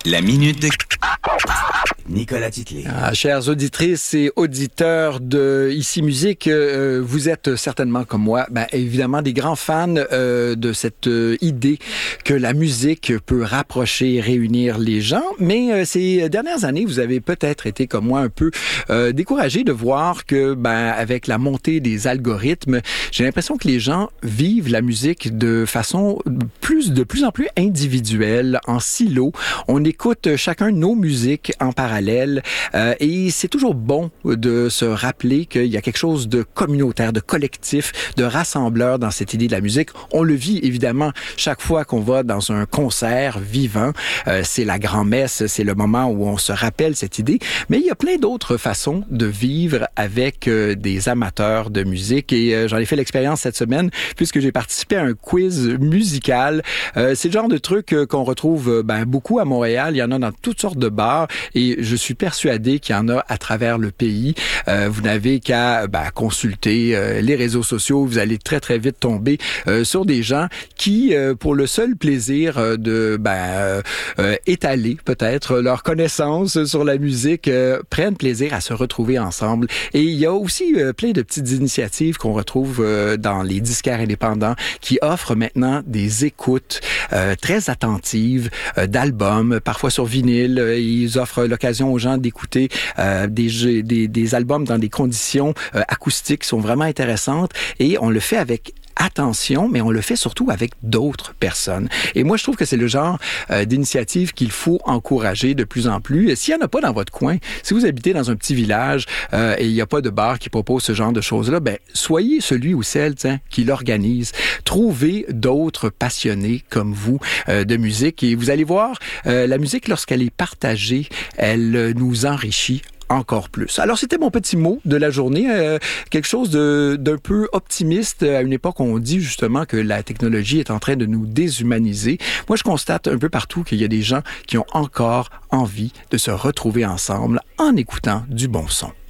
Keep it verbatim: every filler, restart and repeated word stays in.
La minute de Nicolas Titley. Ah, chères auditrices et auditeurs de Ici Musique, euh, vous êtes certainement comme moi, ben, évidemment des grands fans euh, de cette euh, idée que la musique peut rapprocher et réunir les gens. Mais euh, ces dernières années, vous avez peut-être été comme moi un peu euh, découragé de voir que, ben, avec la montée des algorithmes, j'ai l'impression que les gens vivent la musique de façon plus de plus en plus individuelle, en silo. On écoute chacun nos musiques en parallèle. Euh, et c'est toujours bon de se rappeler qu'il y a quelque chose de communautaire, de collectif, de rassembleur dans cette idée de la musique. On le vit évidemment chaque fois qu'on va dans un concert vivant. Euh, c'est la grand-messe, c'est le moment où on se rappelle cette idée. Mais il y a plein d'autres façons de vivre avec euh, des amateurs de musique. Et euh, j'en ai fait l'expérience cette semaine puisque j'ai participé à un quiz musical. Euh, c'est le genre de truc euh, qu'on retrouve ben, beaucoup à Montréal. Il y en a dans toutes sortes de bars. Et je suis persuadé qu'il y en a à travers le pays. Euh, vous n'avez qu'à ben, consulter euh, les réseaux sociaux. Vous allez très, très vite tomber euh, sur des gens qui, euh, pour le seul plaisir euh, de ben, euh, étaler peut-être leur connaissance sur la musique, euh, prennent plaisir à se retrouver ensemble. Et il y a aussi euh, plein de petites initiatives qu'on retrouve euh, dans les disquaires indépendants qui offrent maintenant des écoutes euh, très attentives euh, d'albums, parfois sur vinyle. Ils offrent l'occasion aux gens d'écouter euh, des, des, des albums dans des conditions euh, acoustiques qui sont vraiment intéressantes et on le fait avec attention, mais on le fait surtout avec d'autres personnes. Et moi, je trouve que c'est le genre euh, d'initiative qu'il faut encourager de plus en plus. S'il n'y en a pas dans votre coin, si vous habitez dans un petit village euh, et il n'y a pas de bar qui propose ce genre de choses-là, ben soyez celui ou celle tiens, qui l'organise. Trouvez d'autres passionnés comme vous euh, de musique et vous allez voir, euh, la musique, lorsqu'elle est partagée, elle euh, nous enrichit encore plus. Alors, c'était mon petit mot de la journée, euh, quelque chose de, d'un peu optimiste à une époque où on dit justement que la technologie est en train de nous déshumaniser. Moi, je constate un peu partout qu'il y a des gens qui ont encore envie de se retrouver ensemble en écoutant du bon son.